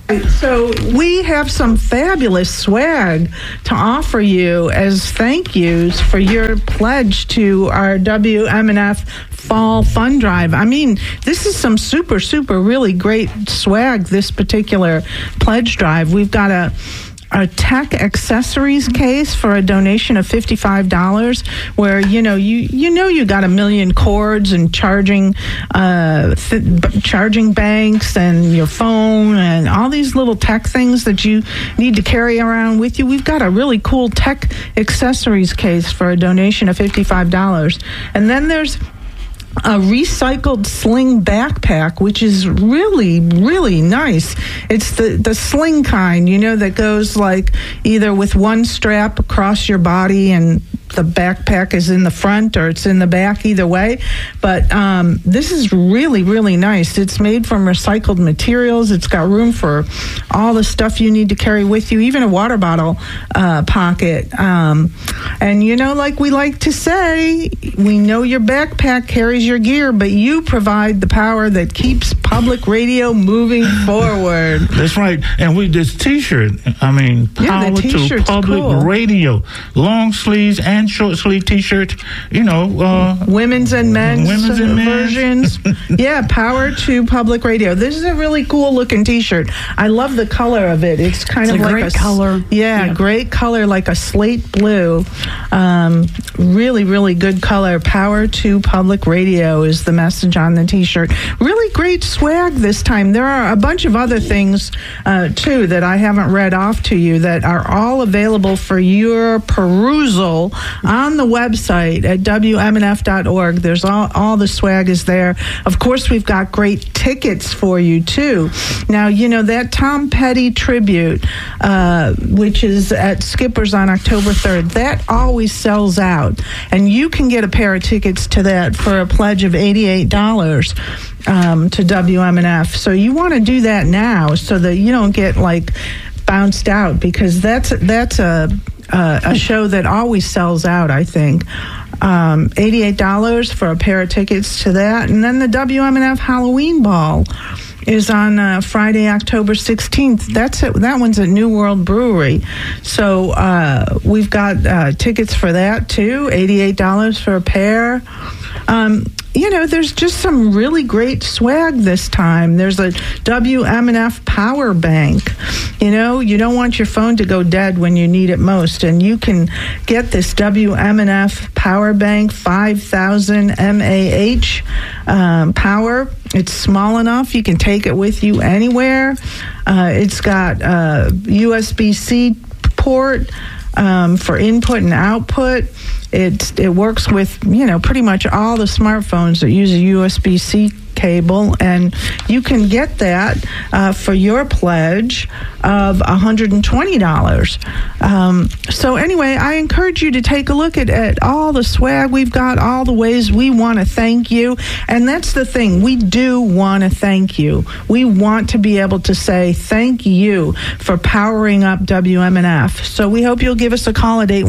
So we have some fabulous swag to offer you as thank yous for your pledge to our WMNF Fall Fun Drive. I mean, this is some super, super really great swag, this particular pledge drive. We've got a tech accessories case for a donation of $55, where you got a million cords and charging banks and your phone and all these little tech things that you need to carry around with you. We've got a really cool tech accessories case for a donation of $55. And then there's a recycled sling backpack, which is really, really nice. It's the sling kind, that goes like either with one strap across your body and the backpack is in the front or it's in the back, either way. But this is really, really nice. It's made from recycled materials. It's got room for all the stuff you need to carry with you, even a water bottle pocket. And like we like to say, we know your backpack carries your gear, but you provide the power that keeps public radio moving forward. That's right. And with this T-shirt, power to public radio, long sleeves and short sleeve T-shirt, women's and men's versions. Yeah, power to public radio. This is a really cool looking T-shirt. I love the color of it. It's kind of like great color. Yeah, great color, like a slate blue. Really, really good color. Power to public radio is the message on the T-shirt. Really great swag this time. There are a bunch of other things too that I haven't read off to you that are all available for your perusal on the website at WMNF.org. There's all the swag is there. Of course, we've got great tickets for you too. Now, that Tom Petty tribute, which is at Skipper's on October 3rd, that always sells out. And you can get a pair of tickets to that for a pledge of $88 to WMNF. So you want to do that now so that you don't get bounced out, because that's a show that always sells out, I think. $88 for a pair of tickets to that. And then the WMNF Halloween Ball is on Friday, October 16th. That one's at New World Brewery. So we've got tickets for that, too. $88 for a pair. There's just some really great swag this time. There's a WMNF power bank. You don't want your phone to go dead when you need it most, and you can get this WMNF power bank 5000 mAh power. It's small enough you can take it with you anywhere. It's got a USB-C port for input and output. It works with pretty much all the smartphones that use a USB-C cable, and you can get that for your pledge of $120. So anyway, I encourage you to take a look at all the swag we've got, all the ways we want to thank you. And that's the thing, we do want to thank you. We want to be able to say thank you for powering up WMNF. So we hope you'll give us a call at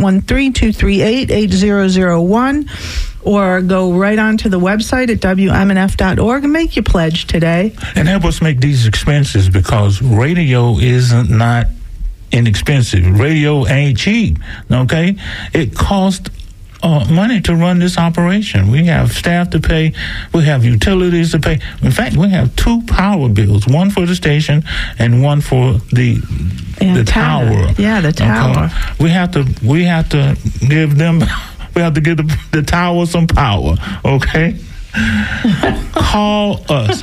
813-238-8001. or go right onto the website at WMNF.org and make your pledge today. And help us make these expenses, because radio is not inexpensive. Radio ain't cheap, okay? It costs money to run this operation. We have staff to pay. We have utilities to pay. In fact, we have two power bills, one for the station and one for the tower. Yeah, the tower. Okay? We have to give them... We have to give the tower some power, okay? Call us,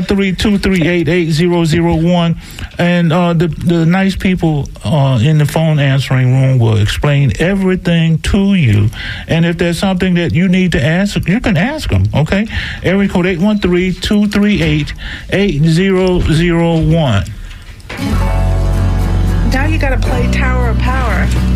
813-238-8001, and the nice people in the phone answering room will explain everything to you. And if there's something that you need to ask, you can ask them, okay? Area code 813-238-8001. Now you got to play Tower of Power.